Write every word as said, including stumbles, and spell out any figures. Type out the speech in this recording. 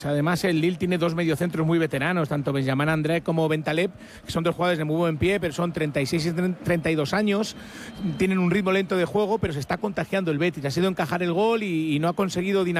Además, el Lille tiene dos mediocentros muy veteranos, tanto Benjamin André como Bentaleb, que son dos jugadores de muy buen pie, pero son treinta y seis y treinta y dos años, tienen un ritmo lento de juego, pero se está contagiando el Betis. Ha sido encajar el gol y, y no ha conseguido dinamizar